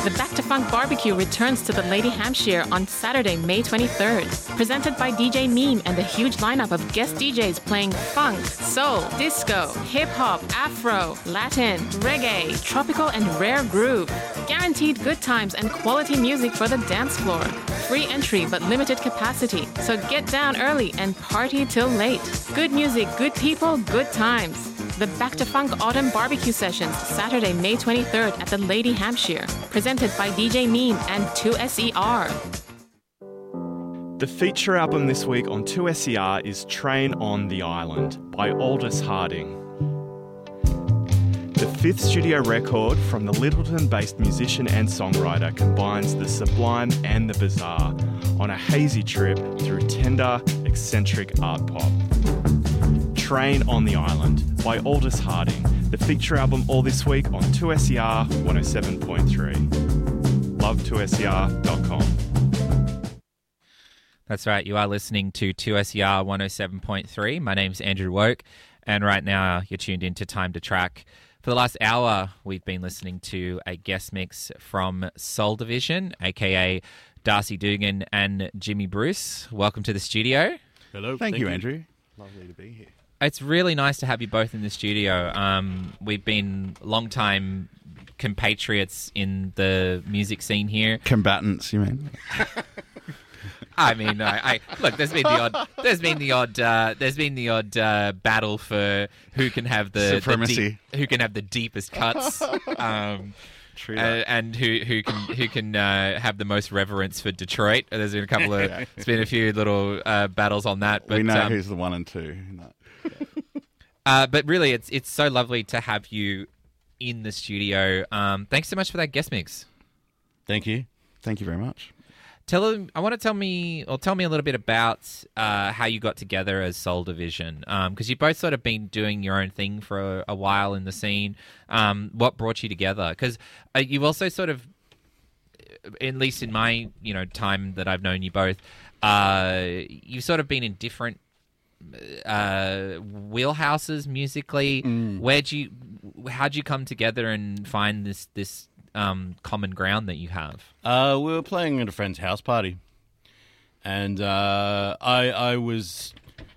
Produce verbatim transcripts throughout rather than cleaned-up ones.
The Back to Funk Barbecue returns to the Lady Hampshire on Saturday, May twenty-third. Presented by D J Meme and a huge lineup of guest D Js playing funk, soul, disco, hip-hop, afro, Latin, reggae, tropical and rare groove. Guaranteed good times and quality music for the dance floor. Free entry but limited capacity, so get down early and party till late. Good music, good people, good times. The Back to Funk Autumn Barbecue Sessions, Saturday, May twenty-third at the Lady Hampshire. Presented by D J Meme and two S E R. The feature album this week on two S E R is Train on the Island by Aldous Harding. The fifth studio record from the Littleton-based musician and songwriter combines the sublime and the bizarre on a hazy trip through tender, eccentric art pop. Train on the Island by Aldous Harding, the feature album all this week on two S E R one oh seven point three. love two S E R dot com. That's right, you are listening to two S E R one oh seven point three. My name's Andrew Woke, and right now you're tuned into Time to Track. For the last hour, we've been listening to a guest mix from Soul Division, aka Darcy Dugan and Jimmy Bruce. Welcome to the studio. Hello. Thank, Thank you, you, Andrew. Lovely to be here. It's really nice to have you both in the studio. Um, we've been long-time compatriots in the music scene here. Combatants, you mean? I mean, I, I look. There's been the odd. There's been the odd. Uh, there's been the odd uh, battle for who can have the supremacy. The deep, who can have the deepest cuts, um, True uh, and who who can who can uh, have the most reverence for Detroit. There's been a couple of. There's been a few little uh, battles on that. But we know um, who's the one and two. No. uh, but really, it's it's so lovely to have you in the studio. Um, thanks so much for that guest mix. Thank you. Thank you very much. Tell them. I want to tell me, or tell me a little bit about uh, how you got together as Soul Division, because um, you've both sort of been doing your own thing for a, a while in the scene. Um, what brought you together? Because uh, you've also sort of, at least in my you know time that I've known you both, uh, you've sort of been in different uh, wheelhouses musically. Mm. Where'd you, how'd you come together and find this this um, common ground that you have? Uh, we were playing at a friend's house party, and uh, I I was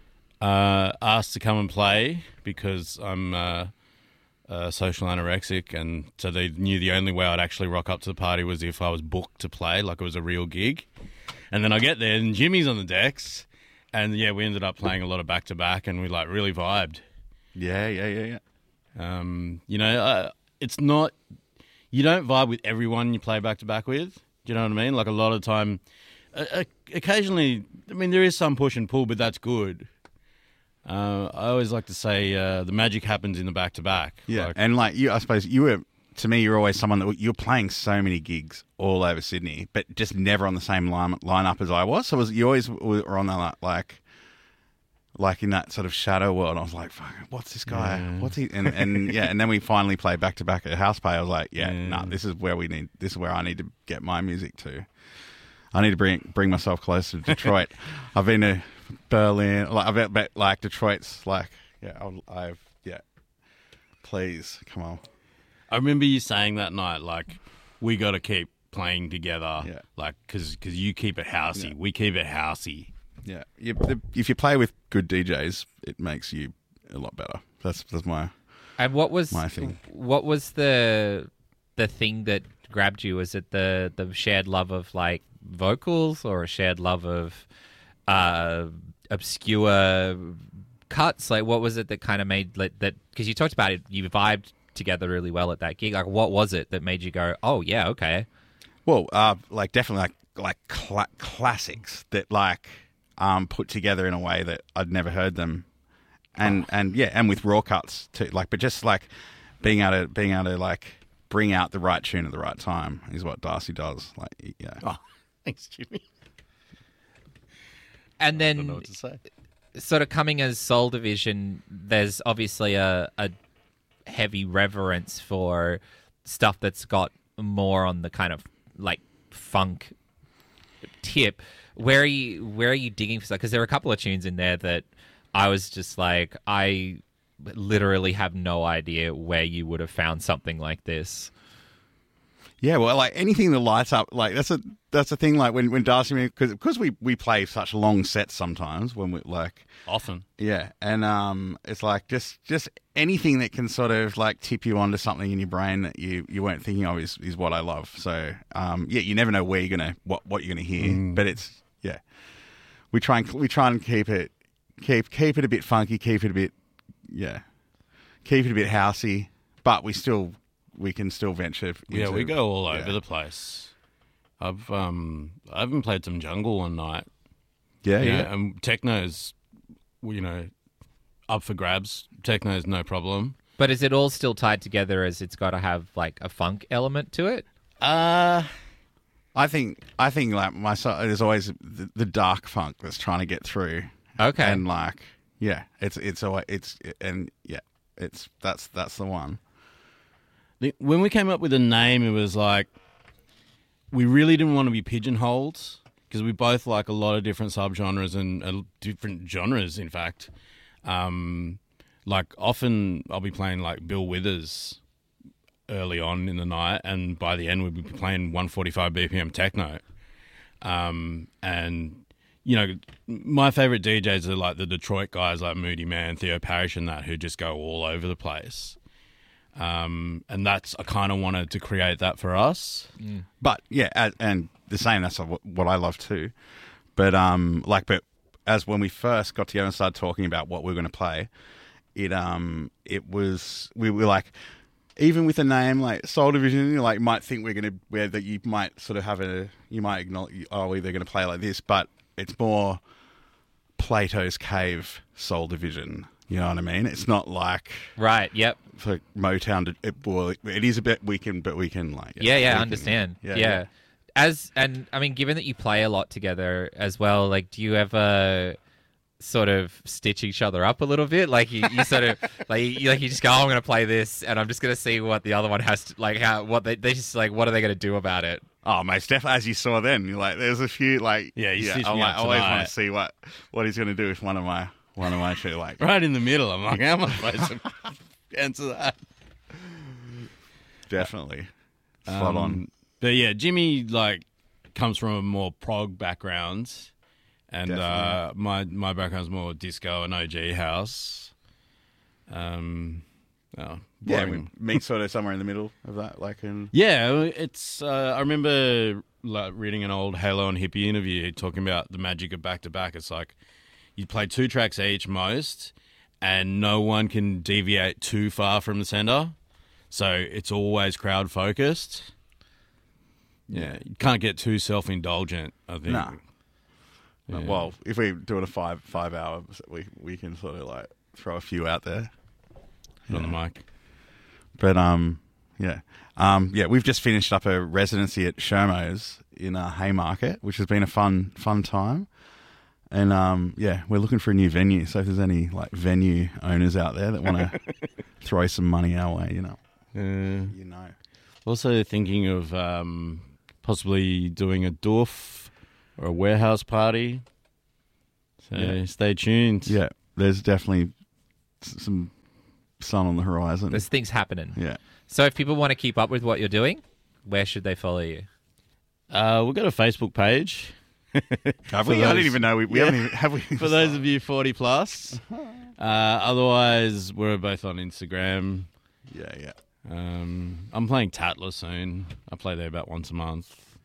uh, asked to come and play because I'm uh, a social anorexic, and so they knew the only way I'd actually rock up to the party was if I was booked to play, like it was a real gig. And then I get there, and Jimmy's on the decks, and yeah, we ended up playing a lot of back to back, and we like really vibed. Yeah, yeah, yeah, yeah. Um, you know, uh, it's not. You don't vibe with everyone you play back-to-back with. Do you know what I mean? Like, a lot of the time, uh, occasionally, I mean, there is some push and pull, but that's good. Uh, I always like to say uh, the magic happens in the back-to-back. Yeah, like, and, like, you, I suppose you were, to me, you're always someone that, you're playing so many gigs all over Sydney, but just never on the same line lineup as I was. So was, you always were on that, like... like in that sort of shadow world. I was like, fuck, what's this guy? Yeah. What's he? And, and yeah, and then we finally played back to back at House Pay. I was like, yeah, Yeah. no, nah, this is where we need, this is where I need to get my music to. I need to bring bring myself closer to Detroit. I've been to Berlin, like, I've been, like, Detroit's like, yeah, I'll, I've, yeah, please, come on. I remember you saying that night, like, we got to keep playing together, Yeah. like, because you keep it housey, Yeah. we keep it housey. Yeah, you, the, if you play with good D Js, it makes you a lot better. That's that's my And what was my thing. What was the the thing that grabbed you? Was it the the shared love of like vocals, or a shared love of uh, obscure cuts? Like, what was it that kind of made like, that? Because you talked about it, you vibed together really well at that gig. Like, what was it that made you go, "Oh yeah, okay"? Well, uh, like definitely like like cl- classics that like. Um, put together in a way that I'd never heard them, and oh. and yeah, and with raw cuts too. Like, but just like being able to being able to like bring out the right tune at the right time is what Darcy does. Like, yeah. Oh, thanks, Jimmy. And then, I don't know what to say. Sort of coming as Soul Division, there's obviously a, a heavy reverence for stuff that's got more on the kind of like funk tip. Where are you? Where are you digging for stuff? Because there are a couple of tunes in there that I was just like, I literally have no idea where you would have found something like this. Yeah, well, like anything that lights up, like that's a that's a thing. Like when when Darcy, because because we we play such long sets sometimes when we like Often. yeah, and um, it's like just just anything that can sort of like tip you onto something in your brain that you, you weren't thinking of is, is what I love. So um, yeah, you never know where you're gonna what what you're gonna hear, Mm. but it's yeah, we try and we try and keep it keep keep it a bit funky, keep it a bit yeah, keep it a bit housey, but we still. We can still venture. Into, Yeah, we go all over yeah. the place. I've um I even played some jungle one night. Yeah, yeah. Yeah, and techno's, you know, up for grabs. Techno's no problem. But is it all still tied together as it's got to have like a funk element to it? Uh I think I think like my so- there's always the, the dark funk that's trying to get through. Okay. And like yeah, it's it's always it's and yeah, it's that's that's the one. the- when we came up with a name, it was like we really didn't want to be pigeonholed because we both like a lot of different subgenres and uh, different genres. In fact, um, like often I'll be playing like Bill Withers early on in the night, and by the end we'd be playing one forty-five B P M techno. Um, and you know, my favorite D Js are like the Detroit guys, like Moody Man, Theo Parrish, and that, who just go all over the place. Um, and that's I kind of wanted to create that for us. But yeah, as, and the same. That's what, what I love too. But um, like, but as when we first got together and started talking about what we were going to play, it um, it was we were like, even with a name like Soul Division, you like might think we're going to where that you might sort of have a you might acknowledge oh we're going to play like this, but it's more Plato's Cave Soul Division. You know what I mean? It's not like Right. Yep. for Motown. To, it, well, it is a bit weekend, but we can like Yeah. Yeah. we I can- understand. Yeah, Yeah, yeah. As and I mean, given that you play a lot together as well, like, do you ever sort of stitch each other up a little bit? Like you, you sort of like you like you just go, oh, I'm going to play this, and I'm just going to see what the other one has to like. How what they they just like what are they going to do about it? Oh, mate, Steph, as you saw then, you're like, there's a few like Yeah, you stitched I'm me like, up I always want tonight. to see what what he's going to do with one of my one of my two like Right in the middle, I'm like, how am I supposed to answer that? definitely spot on. Um, But yeah, Jimmy like comes from a more prog background, and uh, my my background's more disco and O G house. Um, oh, Yeah, boring. we meet sort of somewhere in the middle of that, like in Yeah, it's. Uh, I remember like reading an old Halo and Hippie interview talking about the magic of back to back. It's like you play two tracks each most, and no one can deviate too far from the center. So it's always crowd focused. Yeah, you can't get too self indulgent. I think. Nah. Yeah. Well, if we're doing a five five hour, we we can sort of like throw a few out there. Put on the mic. But um, yeah, um, yeah, we've just finished up a residency at Shermo's in uh, Haymarket, which has been a fun fun time. And um, yeah, we're looking for a new venue. So if there's any like venue owners out there that want to throw some money our way, you know, Uh, you know, also thinking of um, possibly doing a doof or a warehouse party. So Yeah. stay tuned. yeah, there's definitely s- some sun on the horizon. There's things happening. yeah, So if people want to keep up with what you're doing, where should they follow you? Uh, we've got a Facebook page. have For we? I those- didn't even know we, we Yeah. haven't even have we. For those of you forty plus. Uh, otherwise, we're both on Instagram. yeah, yeah. Um, I'm playing Tatler soon. I play there about once a month.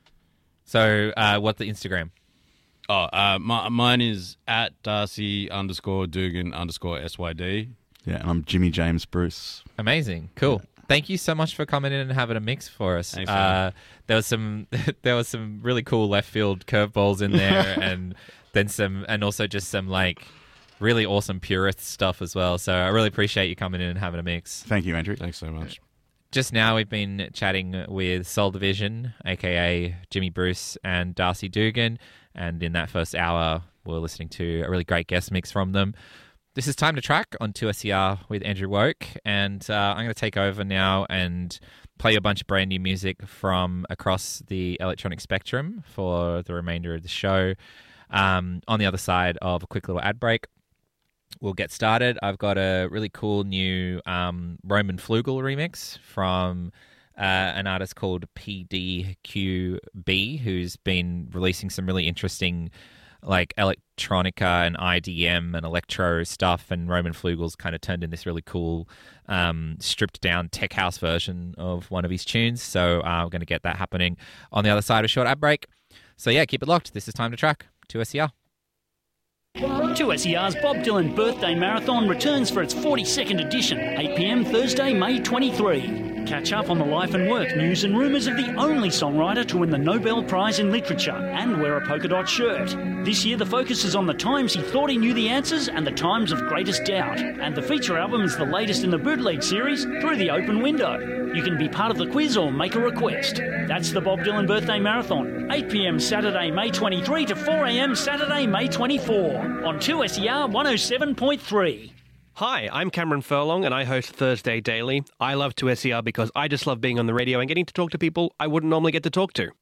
So uh, what's the Instagram? Oh, uh, my, mine is at Darcy underscore Dugan underscore S Y D. Yeah, and I'm Jimmy James Bruce. Amazing, cool. Thank you so much for coming in and having a mix for us. Thanks, uh, man. there was some, there was some really cool left field curveballs in there, and then some, and also just some like really awesome purist stuff as well. So I really appreciate you coming in and having a mix. Thank you, Andrew. Thanks so much. Just now, we've been chatting with Soul Division, aka Jimmy Bruce and Darcy Dugan, and in that first hour, we're listening to a really great guest mix from them. This is Time to Track on two S E R with Andrew Woke, and uh, I'm going to take over now and play a bunch of brand new music from across the electronic spectrum for the remainder of the show. Um, on the other side of a quick little ad break, we'll get started. I've got a really cool new um, Roman Flugel remix from uh, an artist called P D Q B, who's been releasing some really interesting like electronica and I D M and electro stuff, and Roman Flugel's kind of turned in this really cool um, stripped down tech house version of one of his tunes. So uh, we're going to get that happening on the other side of a short ad break. So yeah, keep it locked. This is Time to Track, two S E R. two S E R's Bob Dylan Birthday Marathon returns for its forty-second edition, eight p.m. Thursday, May twenty-third. Catch up on the life and work, news and rumours of the only songwriter to win the Nobel Prize in Literature and wear a polka dot shirt. This year the focus is on the times he thought he knew the answers and the times of greatest doubt. And the feature album is the latest in the Bootleg series, Through the Open Window. You can be part of the quiz or make a request. That's the Bob Dylan Birthday Marathon, eight p.m. Saturday, May twenty-third to four a.m. Saturday, May twenty-fourth on two S E R one oh seven point three. Hi, I'm Cameron Furlong and I host Thursday Daily. I love two S E R because I just love being on the radio and getting to talk to people I wouldn't normally get to talk to.